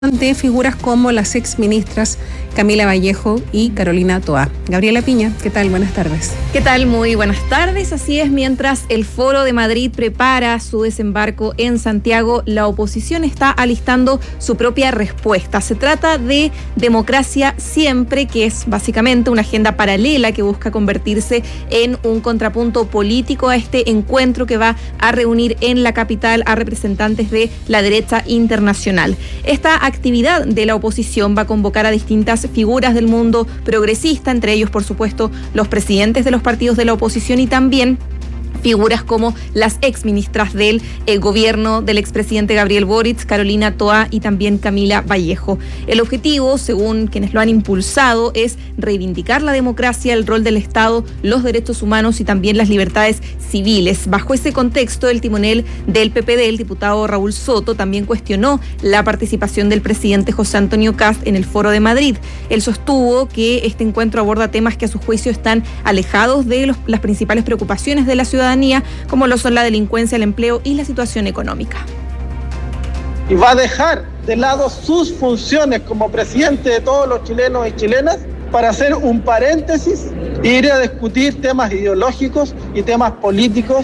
de figuras como las exministras Camila Vallejo y Carolina Toá. Gabriela Piña, ¿qué tal? Buenas tardes. ¿Qué tal? Muy buenas tardes. Así es, mientras el Foro de Madrid prepara su desembarco en Santiago, la oposición está alistando su propia respuesta. Se trata de Democracia Siempre, que es básicamente una agenda paralela que busca convertirse en un contrapunto político a este encuentro que va a reunir en la capital a representantes de la derecha internacional. Esta actividad de la oposición va a convocar a distintas figuras del mundo progresista, entre ellos, por supuesto, los presidentes de los partidos de la oposición y también figuras como las exministras del gobierno del expresidente Gabriel Boric, Carolina Toá y también Camila Vallejo. El objetivo, según quienes lo han impulsado, es reivindicar la democracia, el rol del Estado, los derechos humanos y también las libertades civiles. Bajo ese contexto, el timonel del PPD, el diputado Raúl Soto, también cuestionó la participación del presidente José Antonio Kast en el Foro de Madrid. Él sostuvo que este encuentro aborda temas que a su juicio están alejados de las principales preocupaciones de la ciudadanía, como lo son la delincuencia, el empleo y la situación económica. Y va a dejar de lado sus funciones como presidente de todos los chilenos y chilenas para hacer un paréntesis e ir a discutir temas ideológicos y temas políticos.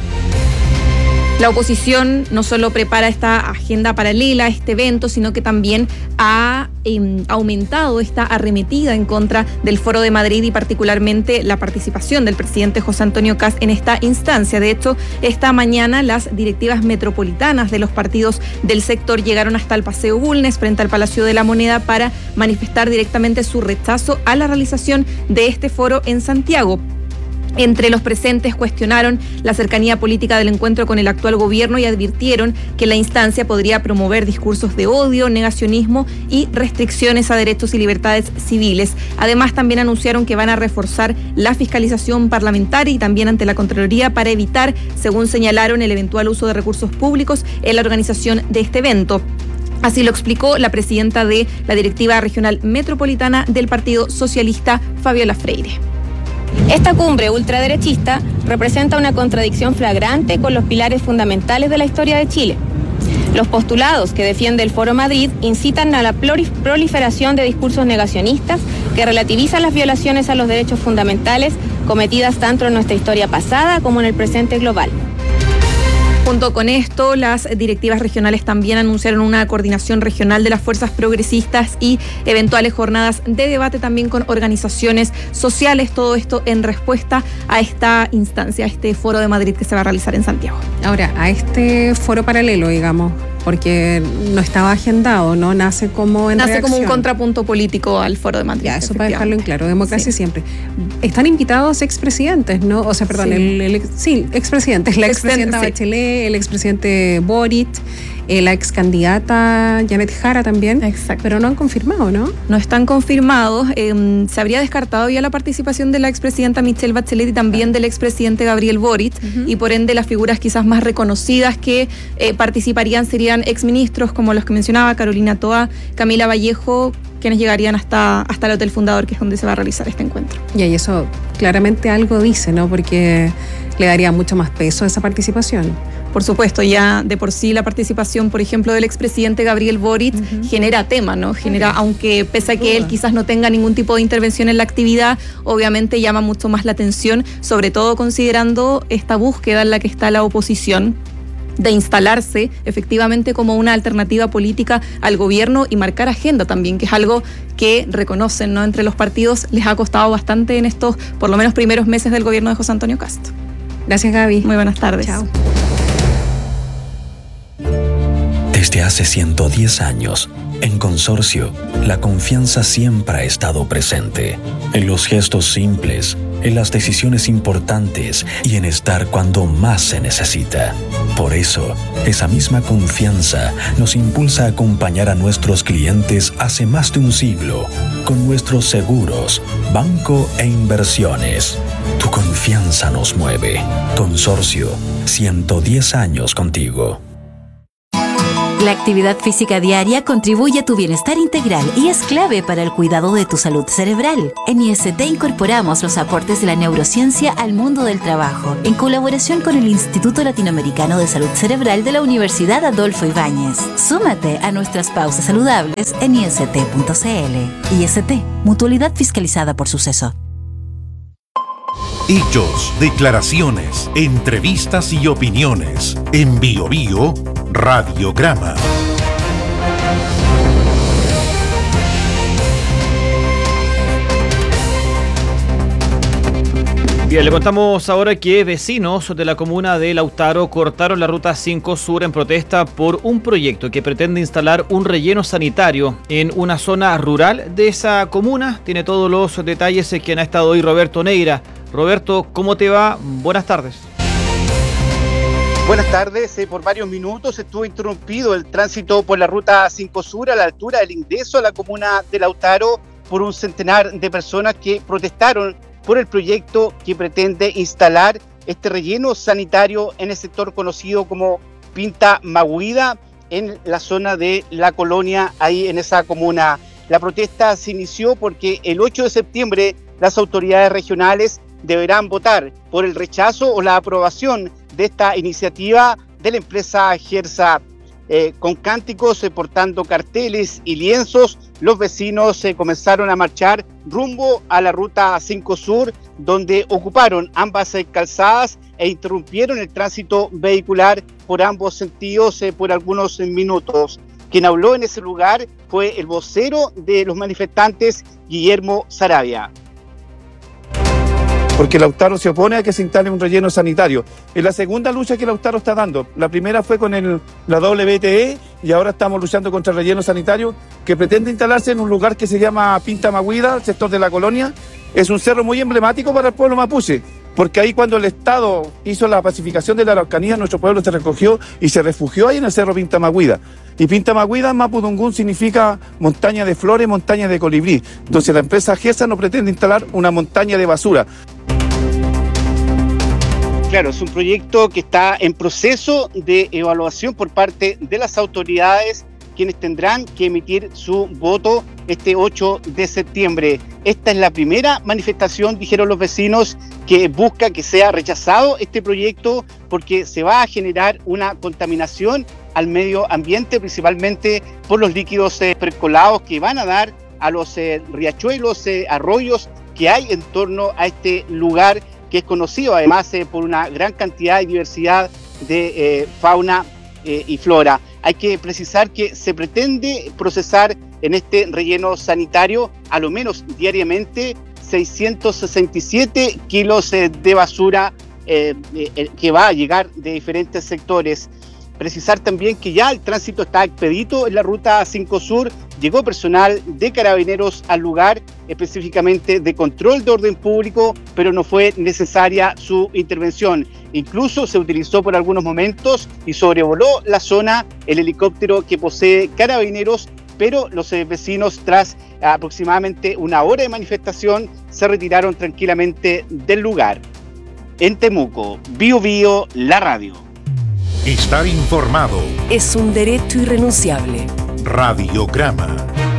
La oposición no solo prepara esta agenda paralela, este evento, sino que también ha aumentado esta arremetida en contra del Foro de Madrid y particularmente la participación del presidente José Antonio Kast en esta instancia. De hecho, esta mañana las directivas metropolitanas de los partidos del sector llegaron hasta el Paseo Bulnes, frente al Palacio de la Moneda, para manifestar directamente su rechazo a la realización de este foro en Santiago. Entre los presentes cuestionaron la cercanía política del encuentro con el actual gobierno y advirtieron que la instancia podría promover discursos de odio, negacionismo y restricciones a derechos y libertades civiles. Además, también anunciaron que van a reforzar la fiscalización parlamentaria y también ante la Contraloría para evitar, según señalaron, el eventual uso de recursos públicos en la organización de este evento. Así lo explicó la presidenta de la Directiva Regional Metropolitana del Partido Socialista, Fabiola Freire. Esta cumbre ultraderechista representa una contradicción flagrante con los pilares fundamentales de la historia de Chile. Los postulados que defiende el Foro Madrid incitan a la proliferación de discursos negacionistas que relativizan las violaciones a los derechos fundamentales cometidas tanto en nuestra historia pasada como en el presente global. Junto con esto, las directivas regionales también anunciaron una coordinación regional de las fuerzas progresistas y eventuales jornadas de debate también con organizaciones sociales. Todo esto en respuesta a esta instancia, a este Foro de Madrid que se va a realizar en Santiago. Ahora, a este foro paralelo, digamos, porque no estaba agendado, ¿no? Nace como como un contrapunto político al Foro de Madrid. Ya, eso para dejarlo en claro, democracia siempre. Están invitados expresidentes, ¿no? O sea, perdón, expresidentes, la expresidenta Bachelet, el expresidente Boric, la excandidata Janet Jara también. Exacto. Pero no han confirmado, ¿no? No están confirmados. Se habría descartado ya la participación de la expresidenta Michelle Bachelet y también del expresidente Gabriel Boric, y por ende las figuras quizás más reconocidas que participarían serían exministros como los que mencionaba, Carolina Toá, Camila Vallejo, quienes llegarían hasta el Hotel Fundador, que es donde se va a realizar este encuentro. Y ahí eso claramente algo dice, ¿no? Porque le daría mucho más peso a esa participación. Por supuesto, ya de por sí la participación, por ejemplo, del expresidente Gabriel Boric genera tema, ¿no? Genera, aunque pese a que él quizás no tenga ningún tipo de intervención en la actividad, obviamente llama mucho más la atención, sobre todo considerando esta búsqueda en la que está la oposición de instalarse efectivamente como una alternativa política al gobierno y marcar agenda también, que es algo que reconocen, ¿no? Entre los partidos les ha costado bastante en estos, por lo menos, primeros meses del gobierno de José Antonio Kast. Gracias, Gaby. Muy buenas tardes. Chao. Desde hace 110 años, en Consorcio, la confianza siempre ha estado presente, en los gestos simples, en las decisiones importantes y en estar cuando más se necesita. Por eso, esa misma confianza nos impulsa a acompañar a nuestros clientes hace más de un siglo, con nuestros seguros, banco e inversiones. Tu confianza nos mueve. Consorcio, 110 años contigo. La actividad física diaria contribuye a tu bienestar integral y es clave para el cuidado de tu salud cerebral. En IST incorporamos los aportes de la neurociencia al mundo del trabajo, en colaboración con el Instituto Latinoamericano de Salud Cerebral de la Universidad Adolfo Ibáñez. Súmate a nuestras pausas saludables en ist.cl. IST, mutualidad fiscalizada por Suceso. Hechos, declaraciones, entrevistas y opiniones. En Bio Bio, Radiograma. Bien, le contamos ahora que vecinos de la comuna de Lautaro cortaron la ruta 5 Sur en protesta por un proyecto que pretende instalar un relleno sanitario en una zona rural de esa comuna. Tiene todos los detalles quien ha estado hoy Roberto Neira. Roberto, ¿cómo te va? Buenas tardes. Buenas tardes. Por varios minutos estuvo interrumpido el tránsito por la ruta 5 Sur a la altura del ingreso a la comuna de Lautaro por un centenar de personas que protestaron por el proyecto que pretende instalar este relleno sanitario en el sector conocido como Pinta Maguida, en la zona de La Colonia, ahí en esa comuna. La protesta se inició porque el 8 de septiembre las autoridades regionales deberán votar por el rechazo o la aprobación de esta iniciativa de la empresa Gersa. Con cánticos, portando carteles y lienzos, los vecinos comenzaron a marchar rumbo a la ruta 5 Sur, donde ocuparon ambas calzadas e interrumpieron el tránsito vehicular por ambos sentidos por algunos minutos. Quien habló en ese lugar fue el vocero de los manifestantes, Guillermo Saravia. Porque Lautaro se opone a que se instale un relleno sanitario. Es la segunda lucha que Lautaro está dando. La primera fue con la WTE y ahora estamos luchando contra el relleno sanitario que pretende instalarse en un lugar que se llama Pinta Maguida, el sector de La Colonia. Es un cerro muy emblemático para el pueblo mapuche, porque ahí cuando el Estado hizo la pacificación de la Araucanía, nuestro pueblo se recogió y se refugió ahí en el cerro Pinta Maguida. Y Pinta Maguida en mapudungún significa montaña de flores, montaña de colibrí. Entonces la empresa Gersa no pretende instalar una montaña de basura. Claro, es un proyecto que está en proceso de evaluación por parte de las autoridades, quienes tendrán que emitir su voto este 8 de septiembre. Esta es la primera manifestación, dijeron los vecinos, que busca que sea rechazado este proyecto porque se va a generar una contaminación al medio ambiente, principalmente por los líquidos percolados que van a dar a los riachuelos, arroyos que hay en torno a este lugar, que es conocido además por una gran cantidad y diversidad de fauna y flora. Hay que precisar que se pretende procesar en este relleno sanitario a lo menos diariamente 667 kilos de basura que va a llegar de diferentes sectores. Precisar también que ya el tránsito está expedito en la ruta 5 Sur. Llegó personal de Carabineros al lugar, específicamente de control de orden público, pero no fue necesaria su intervención. Incluso se utilizó por algunos momentos y sobrevoló la zona el helicóptero que posee Carabineros, pero los vecinos, tras aproximadamente una hora de manifestación, se retiraron tranquilamente del lugar. En Temuco, Bio Bio, la radio. Estar informado es un derecho irrenunciable. Radiograma.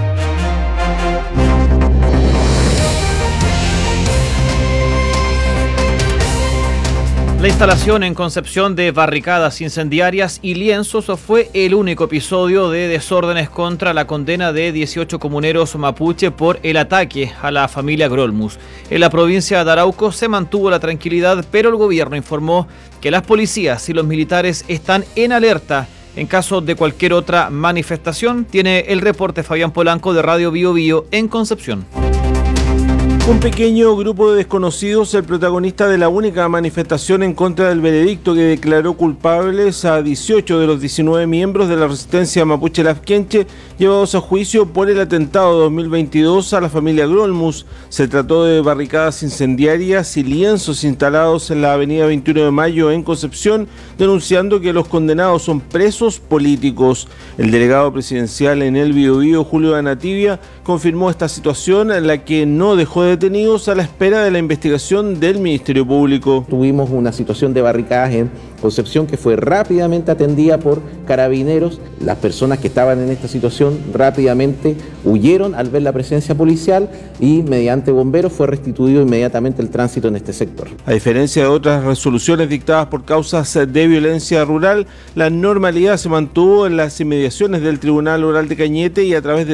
La instalación en Concepción de barricadas incendiarias y lienzos fue el único episodio de desórdenes contra la condena de 18 comuneros mapuche por el ataque a la familia Grolmus. En la provincia de Arauco se mantuvo la tranquilidad, pero el gobierno informó que las policías y los militares están en alerta en caso de cualquier otra manifestación. Tiene el reporte Fabián Polanco de Radio Bio Bio en Concepción. Un pequeño grupo de desconocidos, el protagonista de la única manifestación en contra del veredicto que declaró culpables a 18 de los 19 miembros de la resistencia mapuche Lafkenche, llevados a juicio por el atentado 2022 a la familia Grolmus. Se trató de barricadas incendiarias y lienzos instalados en la avenida 21 de Mayo en Concepción, denunciando que los condenados son presos políticos. El delegado presidencial en el Biobío, Julio Anativia, confirmó esta situación, en la que no dejó de detenidos a la espera de la investigación del Ministerio Público. Tuvimos una situación de barricadas en Concepción que fue rápidamente atendida por carabineros. Las personas que estaban en esta situación rápidamente huyeron al ver la presencia policial y mediante bomberos fue restituido inmediatamente el tránsito en este sector. A diferencia de otras resoluciones dictadas por causas de violencia rural, la normalidad se mantuvo en las inmediaciones del Tribunal Oral de Cañete y a través de